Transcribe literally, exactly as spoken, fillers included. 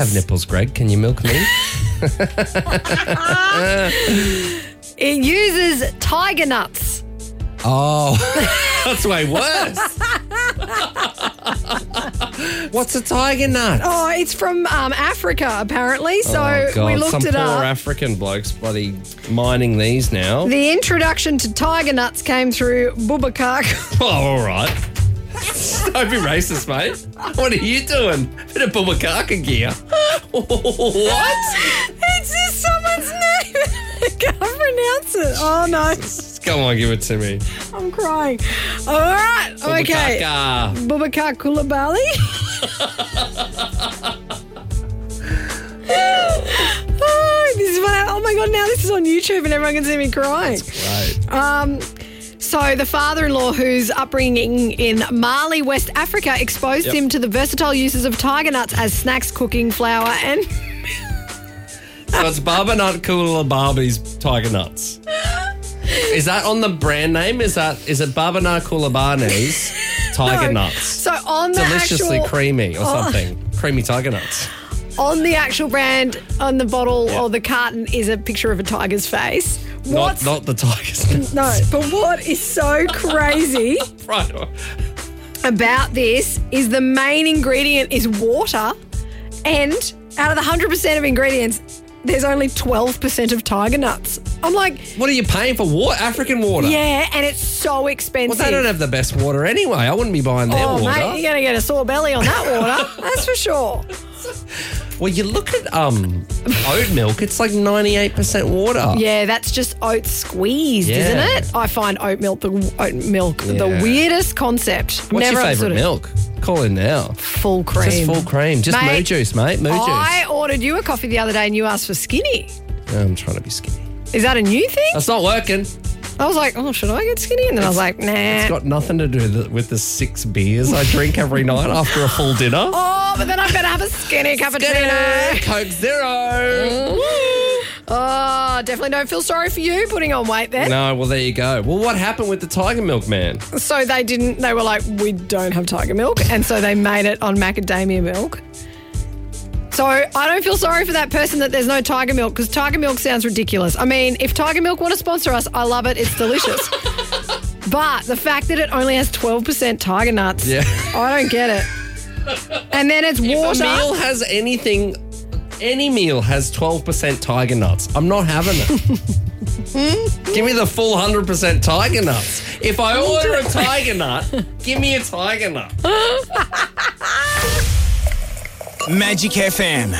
have nipples, Greg. Can you milk me? It uses tiger nuts. Oh, that's way worse. What's a tiger nut? Oh, it's from um, Africa, apparently. So oh, God. we looked Some it poor up. African blokes bloody mining these now. The introduction to tiger nuts came through Boubacar. Oh, all right. Don't be racist, mate. What are you doing? Bit of Boubacar gear. What? It's just someone's name. I can't pronounce it. Oh, no. Come on, give it to me. I'm crying. All right. Okay. Boubacar. Boubacar Coulibaly. oh, this is what I, oh, my God. Now this is on YouTube and everyone can see me crying. That's great. Um... So the father-in-law, whose upbringing in Mali, West Africa, exposed Yep. him to the versatile uses of tiger nuts as snacks, cooking, flour, and... So it's Baba Nut Cooler Barbie's Tiger Nuts. Is that on the brand name? Is that is it Baba Nut Cooler Barney's Tiger No. Nuts? So on the Deliciously actual... creamy or Oh. something. Creamy Tiger Nuts. On the actual brand, on the bottle Yeah. or the carton is a picture of a tiger's face. Not, What's... not the Tiger's Nuts. No, but what is so crazy Right. about this is the main ingredient is water, and out of the one hundred percent of ingredients, there's only twelve percent of tiger nuts. I'm like, What are you paying for? Water? African water? yeah, and it's so expensive. Well, they don't have the best water anyway. I wouldn't be buying their Oh, water. mate, you're going to get a sore belly on that water. That's for sure. Well, you look at um oat milk, it's like ninety-eight percent water. Yeah, that's just oat squeezed, Yeah. isn't it? I find oat milk, the oat milk, the Yeah. weirdest concept. What's Never your understood favourite it. milk? Call in now. Full cream. Just full cream. Just Mate, moo juice, mate. Moo I juice. ordered you a coffee the other day and you asked for skinny. I'm trying to be skinny. Is that a new thing? That's not working. I was like, oh, should I get skinny? And then I was like, nah. It's got nothing to do with the, with the six beers I drink every night after a full dinner. Oh, but then I better have a skinny cappuccino. Coke Zero. Oh, definitely don't feel sorry for you putting on weight then. No, well, there you go. Well, what happened with the Tiger Milk Man? So they didn't, they were like, we don't have tiger milk. And so they made it on macadamia milk. So I don't feel sorry for that person that there's no tiger milk, because tiger milk sounds ridiculous. I mean, if Tiger Milk want to sponsor us, I love it. It's delicious. But the fact that it only has twelve percent tiger nuts, Yeah. I don't get it. And then it's If water. a meal has anything, any meal has twelve percent Tiger Nuts. I'm not having it. Give me the full one hundred percent Tiger Nuts. If I order a Tiger Nut, give me a Tiger Nut. Magic F M.